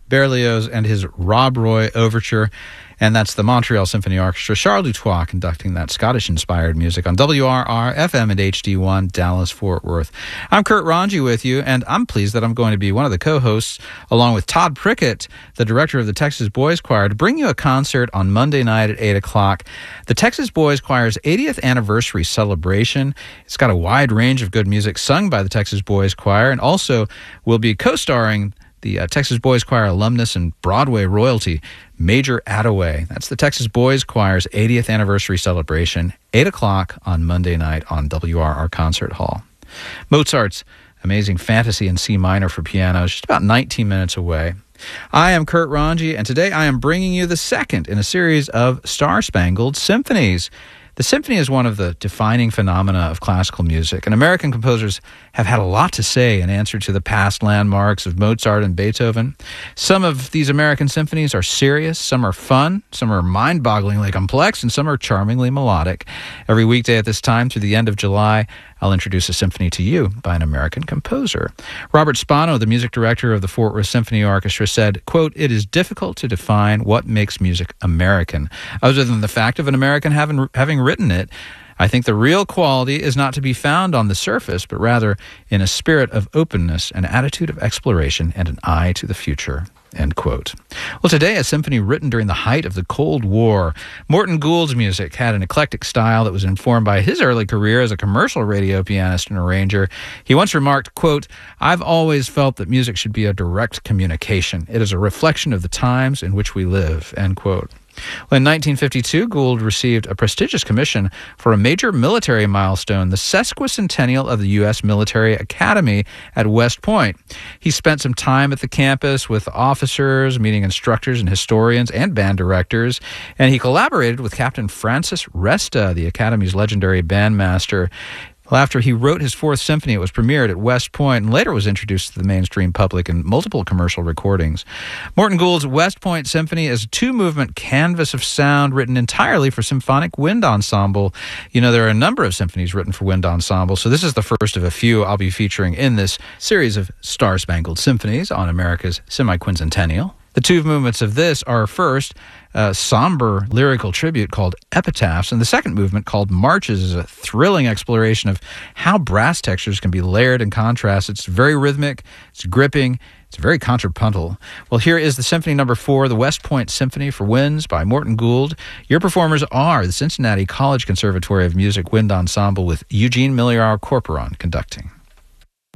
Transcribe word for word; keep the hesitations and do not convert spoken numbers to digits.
Berlioz and his Rob Roy Overture. And that's the Montreal Symphony Orchestra, Charles Dutoit, conducting that Scottish-inspired music on W R R F M and H D one, Dallas-Fort Worth. I'm Kurt Ranji with you, and I'm pleased that I'm going to be one of the co-hosts, along with Todd Prickett, the director of the Texas Boys Choir, to bring you a concert on Monday night at eight o'clock. The Texas Boys Choir's eightieth anniversary celebration. It's got a wide range of good music sung by the Texas Boys Choir, and also will be co-starring the uh, Texas Boys Choir alumnus and Broadway royalty, Major Attaway. That's the Texas Boys Choir's eightieth anniversary celebration, eight o'clock on Monday night on W R R Concert Hall. Mozart's amazing Fantasy in C minor for piano is just about nineteen minutes away. I am Kurt Ranji, and today I am bringing you the second in a series of Star-Spangled Symphonies. The symphony is one of the defining phenomena of classical music, and American composers have had a lot to say in answer to the past landmarks of Mozart and Beethoven. Some of these American symphonies are serious, some are fun, some are mind-bogglingly complex, and some are charmingly melodic. Every weekday at this time through the end of July, I'll introduce a symphony to you by an American composer. Robert Spano, the music director of the Fort Worth Symphony Orchestra, said, quote, "It is difficult to define what makes music American, other than the fact of an American having, having written it. I think the real quality is not to be found on the surface, but rather in a spirit of openness, an attitude of exploration, and an eye to the future." End quote. Well, today, a symphony written during the height of the Cold War. Morton Gould's music had an eclectic style that was informed by his early career as a commercial radio pianist and arranger. He once remarked, quote, "I've always felt that music should be a direct communication. It is a reflection of the times in which we live," end quote. Well, in nineteen fifty-two, Gould received a prestigious commission for a major military milestone, the sesquicentennial of the U S Military Academy at West Point. He spent some time at the campus with officers, meeting instructors and historians and band directors, and he collaborated with Captain Francis Resta, the Academy's legendary bandmaster. Well, after he wrote his fourth symphony, it was premiered at West Point and later was introduced to the mainstream public in multiple commercial recordings. Morton Gould's West Point Symphony is a two-movement canvas of sound written entirely for symphonic wind ensemble. You know, there are a number of symphonies written for wind ensemble, so this is the first of a few I'll be featuring in this series of Star-Spangled Symphonies on America's semi-quincentennial. The two movements of this are, first, a somber lyrical tribute called Epitaphs, and the second movement, called Marches, is a thrilling exploration of how brass textures can be layered and contrasted. It's very rhythmic, it's gripping, it's very contrapuntal. Well, here is the Symphony Number Four, the West Point Symphony for Winds by Morton Gould. Your performers are the Cincinnati College Conservatory of Music Wind Ensemble with Eugene Milliar Corporon conducting.